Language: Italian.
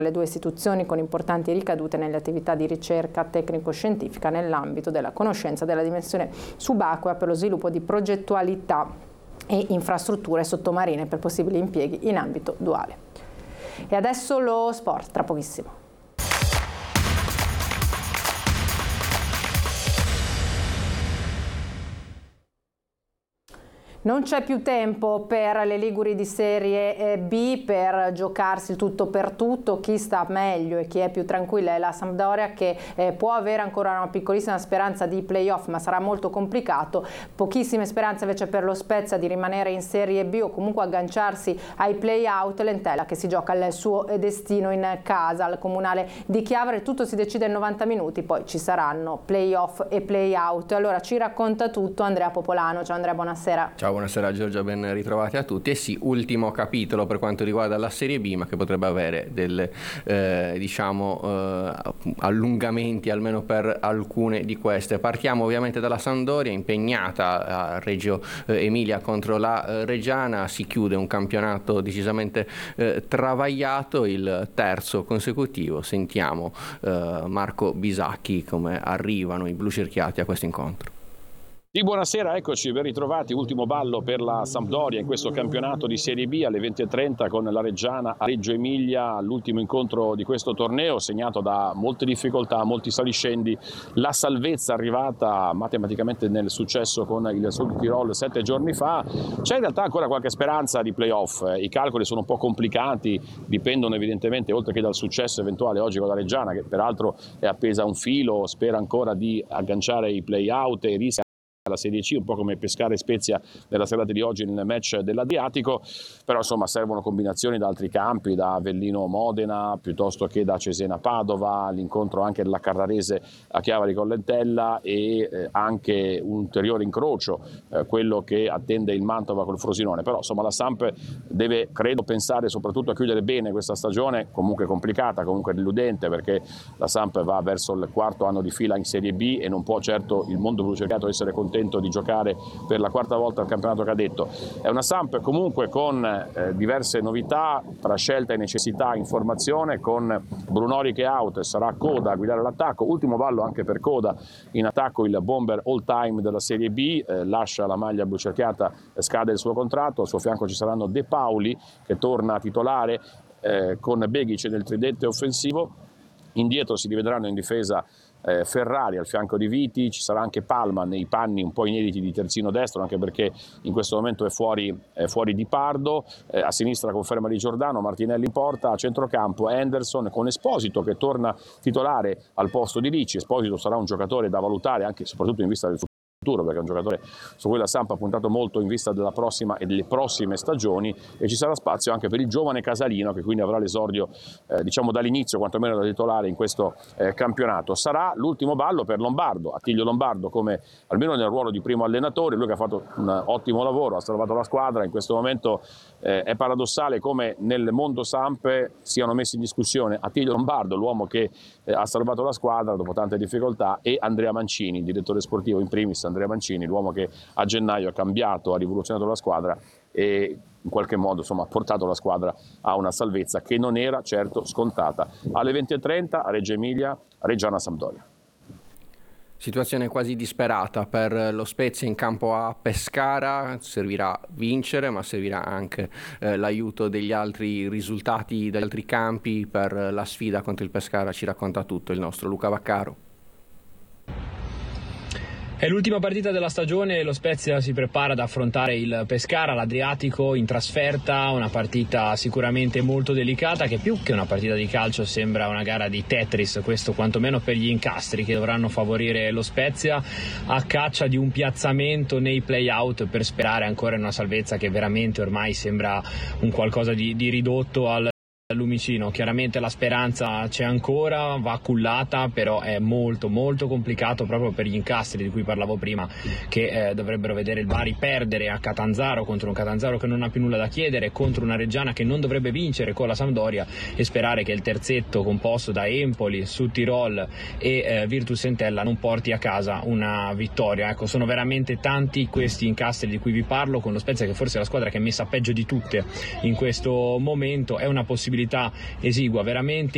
le due istituzioni con importanti ricadute nelle attività di ricerca tecnico-scientifica nell'ambito della conoscenza della dimensione subacquea per lo sviluppo di progettualità e infrastrutture sottomarine per possibili impieghi in ambito duale. E adesso lo sport, tra pochissimo. Non c'è più tempo per le liguri di Serie B per giocarsi il tutto per tutto. Chi sta meglio e chi è più tranquilla è la Sampdoria, che può avere ancora una piccolissima speranza di playoff, ma sarà molto complicato. Pochissime speranze invece per lo Spezia di rimanere in Serie B o comunque agganciarsi ai play-out. L'Entella che si gioca il suo destino in casa al Comunale di Chiavari. Tutto si decide in 90 minuti, poi ci saranno play-off e play-out. Allora ci racconta tutto Andrea Popolano. Ciao Andrea, buonasera. Ciao, buonasera Giorgia, ben ritrovati a tutti. E sì, ultimo capitolo per quanto riguarda la Serie B, ma che potrebbe avere delle allungamenti almeno per alcune di queste. Partiamo ovviamente dalla Sampdoria, impegnata a Reggio Emilia contro la Reggiana. Si chiude un campionato decisamente travagliato, il terzo consecutivo. Sentiamo Marco Bisacchi come arrivano i blucerchiati a questo incontro. Sì, buonasera, eccoci, ben ritrovati. Ultimo ballo per la Sampdoria in questo campionato di Serie B alle 20:30 con la Reggiana a Reggio Emilia, l'ultimo incontro di questo torneo segnato da molte difficoltà, molti saliscendi. La salvezza arrivata matematicamente nel successo con il Sud Tirol 7 giorni fa. C'è in realtà ancora qualche speranza di playoff, i calcoli sono un po' complicati, dipendono evidentemente oltre che dal successo eventuale oggi con la Reggiana, che peraltro è appesa a un filo, spera ancora di agganciare i play-out e rischia la Serie C, un po' come Pescara e Spezia nella serata di oggi nel match dell'Adriatico, però insomma servono combinazioni da altri campi, da Avellino Modena piuttosto che da Cesena Padova, l'incontro anche della Carrarese a Chiavari con l'Entella e anche un ulteriore incrocio, quello che attende il Mantova col Frosinone. Però insomma la Samp deve, credo, pensare soprattutto a chiudere bene questa stagione, comunque complicata, comunque deludente, perché la Samp va verso il quarto anno di fila in Serie B e non può certo il mondo blucerchiato essere contento di giocare per la quarta volta al campionato cadetto. È una Samp comunque con diverse novità tra scelta e necessità in formazione, con Brunori che è out e sarà Coda a guidare l'attacco. Ultimo ballo anche per Coda in attacco, il bomber all time della Serie B, lascia la maglia blucerchiata, scade il suo contratto, al suo fianco ci saranno De Pauli che torna titolare con Begic nel tridente offensivo. Indietro si divideranno in difesa Ferrari al fianco di Viti, ci sarà anche Palma nei panni un po' inediti di terzino destro, anche perché in questo momento è fuori Di Pardo, a sinistra conferma di Giordano, Martinelli in porta, a centrocampo Henderson con Esposito che torna titolare al posto di Ricci. Esposito sarà un giocatore da valutare anche e soprattutto in vista del futuro, perché è un giocatore su cui la Samp ha puntato molto in vista della prossima e delle prossime stagioni, e ci sarà spazio anche per il giovane Casalino che quindi avrà l'esordio diciamo dall'inizio, quantomeno da titolare in questo campionato. Sarà l'ultimo ballo per Lombardo, Attilio Lombardo come almeno nel ruolo di primo allenatore, lui che ha fatto un ottimo lavoro, ha salvato la squadra. In questo momento è paradossale come nel mondo Samp siano messi in discussione Attilio Lombardo, l'uomo che ha salvato la squadra dopo tante difficoltà, e Andrea Mancini, il direttore sportivo in primis. Andrea Mancini, l'uomo che a gennaio ha cambiato, ha rivoluzionato la squadra e in qualche modo insomma ha portato la squadra a una salvezza che non era certo scontata. Alle 20:30 a Reggio Emilia, Reggiana Sampdoria. Situazione quasi disperata per lo Spezia in campo a Pescara. Servirà vincere, ma servirà anche l'aiuto degli altri risultati dagli altri campi per la sfida contro il Pescara. Ci racconta tutto il nostro Luca Vaccaro. È l'ultima partita della stagione e lo Spezia si prepara ad affrontare il Pescara, l'Adriatico, in trasferta, una partita sicuramente molto delicata che più che una partita di calcio sembra una gara di Tetris, questo quantomeno per gli incastri che dovranno favorire lo Spezia a caccia di un piazzamento nei play-out per sperare ancora in una salvezza che veramente ormai sembra un qualcosa di ridotto al Lumicino. Chiaramente la speranza c'è ancora, va cullata, però è molto molto complicato proprio per gli incastri di cui parlavo prima, che dovrebbero vedere il Bari perdere a Catanzaro contro un Catanzaro che non ha più nulla da chiedere, contro una Reggiana che non dovrebbe vincere con la Sampdoria, e sperare che il terzetto composto da Empoli, Sud Tirol e Virtus Entella non porti a casa una vittoria. Ecco, sono veramente tanti questi incastri di cui vi parlo, con lo Spezia che forse è la squadra che è messa peggio di tutte in questo momento. È una possibilità esigua veramente